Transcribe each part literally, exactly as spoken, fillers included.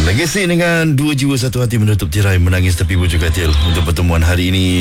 Legasi dengan dua jiwa satu hati menutup tirai menangis tepi bujur katil untuk pertemuan hari ini.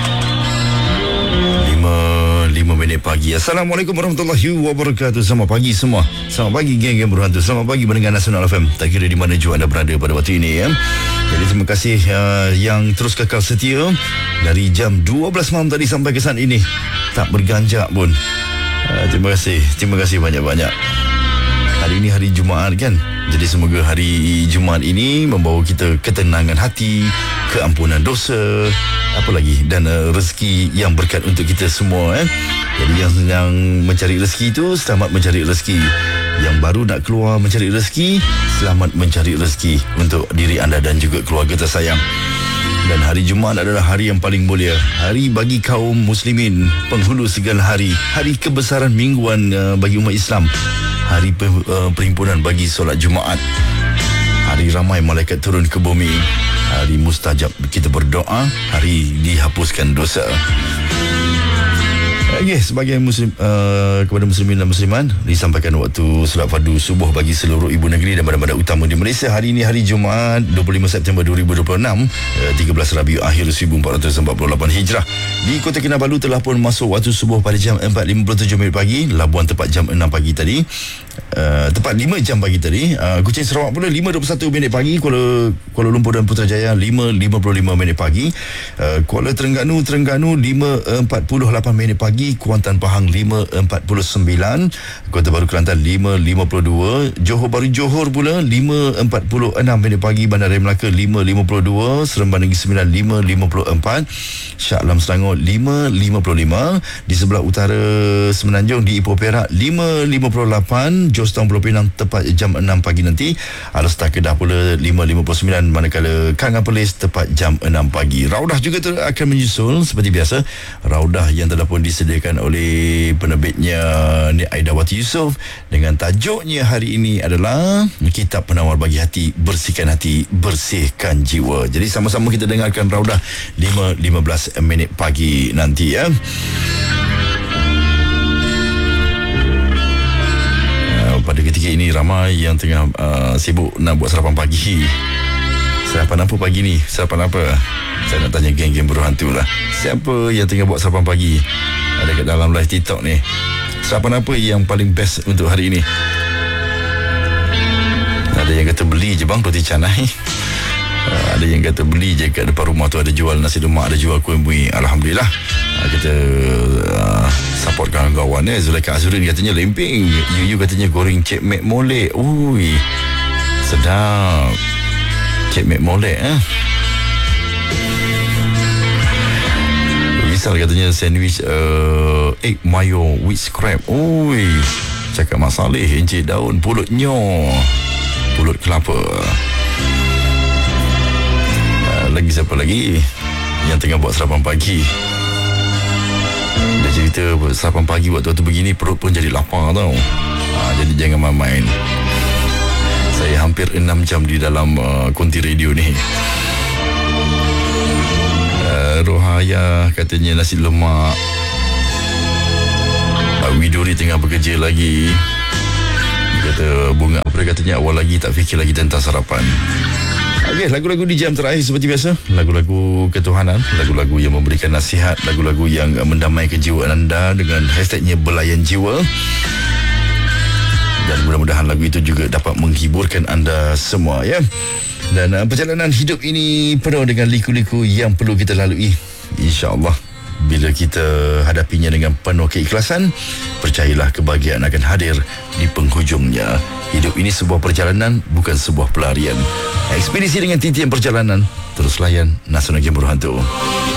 lima minit pagi. Assalamualaikum warahmatullahi wabarakatuh. Selamat pagi semua. Selamat pagi geng-geng berhantu. Selamat pagi mendengar Nasional F M. Tak kira di mana juga anda berada pada waktu ini ya. Jadi terima kasih uh, yang terus kekal setia dari jam dua belas malam tadi sampai ke saat ini. Tak berganjak pun. Uh, terima kasih. Terima kasih banyak-banyak. Hari ini hari Jumaat kan. Jadi semoga hari Jumaat ini membawa kita ketenangan hati, keampunan dosa, apa lagi, dan uh, rezeki yang berkat untuk kita semua eh. Jadi yang sedang mencari rezeki itu selamat mencari rezeki. Yang baru nak keluar mencari rezeki, selamat mencari rezeki untuk diri anda dan juga keluarga tersayang. Dan hari Jumaat adalah hari yang paling mulia, hari bagi kaum muslimin, penghulu segala hari, hari kebesaran mingguan uh, bagi umat Islam, hari pe, uh, perhimpunan bagi solat Jumaat, hari ramai malaikat turun ke bumi, hari mustajab kita berdoa, hari dihapuskan dosa. Okey, sebagai muslim uh, kepada muslimin dan musliman, disampaikan waktu solat fardu subuh bagi seluruh ibu negeri dan bandar-bandar utama di Malaysia. Hari ini hari Jumaat dua puluh lima September dua ribu dua puluh enam, uh, tiga belas Rabiul Akhir seribu empat ratus empat puluh lapan Hijrah. Di Kota Kinabalu telah pun masuk waktu subuh pada jam empat lima puluh tujuh minit pagi. Labuan tepat jam enam pagi tadi. Uh, tepat lima jam pagi tadi. uh, Kuching Sarawak pula lima dua puluh satu minit pagi. Kuala, Kuala Lumpur dan Putrajaya lima lima puluh lima minit pagi. uh, Kuala Terengganu Terengganu lima empat puluh lapan minit pagi. Kuantan Pahang lima empat puluh sembilan. Kota Baru Kelantan lima lima puluh dua. Johor Bahru Johor pula lima empat puluh enam minit pagi. Bandaraya Melaka lima lima puluh dua. Seremban Negeri Sembilan lima lima puluh empat. Shah Alam Selangor lima lima puluh lima. Di sebelah utara Semenanjung di Ipoh Perak lima lima puluh lapan. Jos Town Pulau Pinang tepat jam enam pagi nanti. Alastar Kedah pula lima lima puluh sembilan, manakala Kanga Perlis tepat jam enam pagi. Raudah juga ter- akan menyusul seperti biasa. Raudah yang telah pun disediakan oleh penerbitnya Nik Aidawati Yusof dengan tajuknya hari ini adalah Kitab Penawar Bagi Hati, Bersihkan Hati, Bersihkan Jiwa. Jadi sama-sama kita dengarkan Raudah lima lima belas minit pagi nanti ya. Pada ketika ini ramai yang tengah uh, sibuk nak buat sarapan pagi. Sarapan apa pagi ni? Sarapan apa? Saya nak tanya geng-geng berhantu lah. Siapa yang tengah buat sarapan pagi? Ada kat dalam live TikTok ni. Sarapan apa yang paling best untuk hari ini? Ada yang kata beli je bang roti canai. Uh, ada yang kata beli je kat depan rumah tu ada jual nasi lemak, ada jual kuih bui. Alhamdulillah. Uh, kita uh, support kawan-kawan eh. Zulaika Azurin katanya lemping. Yuyu katanya goreng cik mek molek. Ui, sedap. Cik mek molek eh. Wisal katanya sandwich uh, egg mayo with crab. Ui, cakap Mak Saleh encik daun pulut nyo, pulut kelapa. uh, Lagi siapa lagi yang tengah buat sarapan pagi? Dia cerita sarapan pagi waktu-waktu begini perut pun jadi lapar tau. ha, Jadi jangan main-main. Saya hampir enam jam di dalam uh, konti radio ni. uh, Rohaya katanya nasi lemak. uh, Widuri tengah bekerja lagi. Dia kata Bunga apa dia katanya awal lagi tak fikir lagi tentang sarapan. Okey, lagu-lagu di jam terakhir seperti biasa, lagu-lagu ketuhanan, lagu-lagu yang memberikan nasihat, lagu-lagu yang mendamaikan jiwa anda dengan hashtagnya Belayan Jiwa. Dan mudah-mudahan lagu itu juga dapat menghiburkan anda semua ya. Dan uh, perjalanan hidup ini penuh dengan liku-liku yang perlu kita lalui. InsyaAllah bila kita hadapinya dengan penuh keikhlasan, percayalah kebahagiaan akan hadir di penghujungnya. Hidup ini sebuah perjalanan, bukan sebuah pelarian. Ekspedisi dengan titian perjalanan. Terus layan Nasional Game Berhantu.